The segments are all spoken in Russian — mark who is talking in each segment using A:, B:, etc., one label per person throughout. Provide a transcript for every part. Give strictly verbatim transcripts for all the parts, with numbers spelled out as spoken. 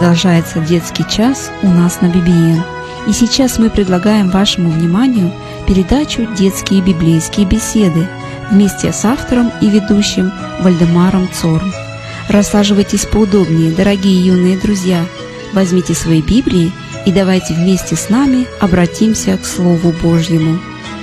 A: Продолжается детский час у нас на би би эн. И сейчас мы предлагаем вашему вниманию передачу «Детские библейские беседы» вместе с автором и ведущим Вальдемаром Цорн. Рассаживайтесь поудобнее, дорогие юные друзья. Возьмите свои Библии и давайте вместе с нами обратимся к Слову Божьему.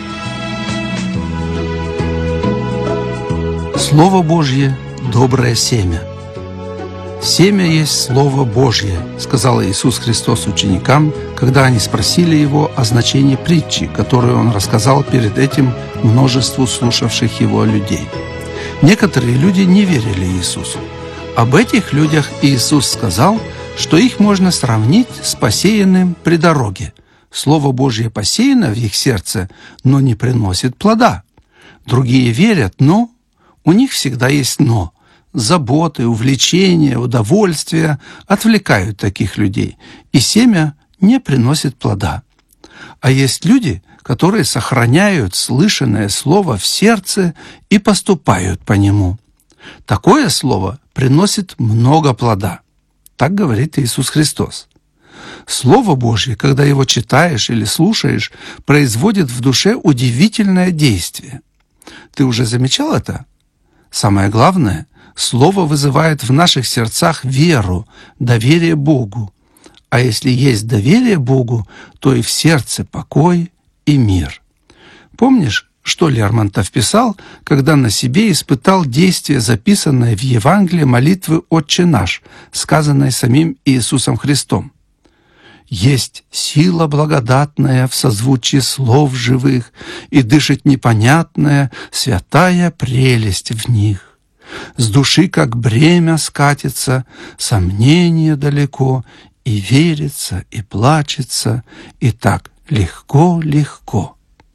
B: Слово Божье – доброе семя. «Семя есть Слово Божье», – сказал Иисус Христос ученикам, когда они спросили Его о значении притчи, которую Он рассказал перед этим множеству слушавших Его людей. Некоторые люди не верили Иисусу. Об этих людях Иисус сказал, что их можно сравнить с посеянным при дороге. Слово Божье посеяно в их сердце, но не приносит плода. Другие верят, но у них всегда есть «но». Заботы, увлечения, удовольствия отвлекают таких людей, и семя не приносит плода. А есть люди, которые сохраняют слышанное слово в сердце и поступают по нему. Такое слово приносит много плода. Так говорит Иисус Христос. Слово Божье, когда его читаешь или слушаешь, производит в душе удивительное действие. Ты уже замечал это? Самое главное – Слово вызывает в наших сердцах веру, доверие Богу. А если есть доверие Богу, то и в сердце покой и мир. Помнишь, что Лермонтов писал, когда на себе испытал действие, записанное в Евангелии молитвы «Отче наш», сказанной самим Иисусом Христом? «Есть сила благодатная в созвучии слов живых, и дышит непонятная святая прелесть в них. С души, как бремя, скатится, сомнение далеко, и верится, и плачется, и так легко-легко».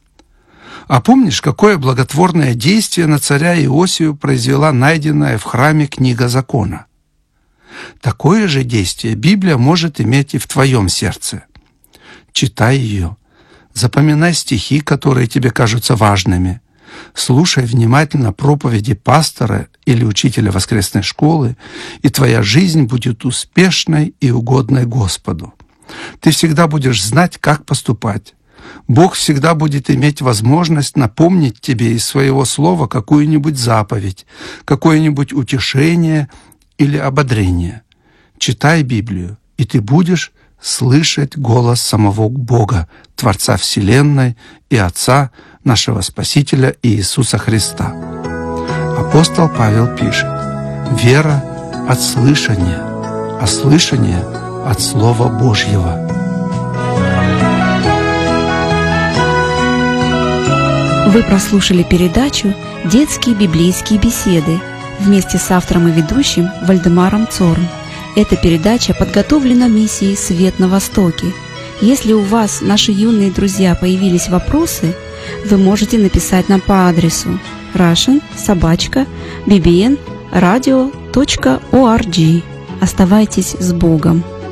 B: А помнишь, какое благотворное действие на царя Иосию произвела найденная в храме книга закона? Такое же действие Библия может иметь и в твоем сердце. Читай ее, запоминай стихи, которые тебе кажутся важными, слушай внимательно проповеди пастора или учителя воскресной школы, и твоя жизнь будет успешной и угодной Господу. Ты всегда будешь знать, как поступать. Бог всегда будет иметь возможность напомнить тебе из своего слова какую-нибудь заповедь, какое-нибудь утешение или ободрение. Читай Библию, и ты будешь слышать голос самого Бога, Творца Вселенной и Отца нашего Спасителя Иисуса Христа. Апостол Павел пишет: «Вера от слышания, а слышание от Слова Божьего».
A: Вы прослушали передачу «Детские библейские беседы» вместе с автором и ведущим Вальдемаром Цорн. Эта передача подготовлена миссией «Свет на Востоке». Если у вас, наши юные друзья, появились вопросы, вы можете написать нам по адресу russian собака би би эн радио точка орг. Оставайтесь с Богом!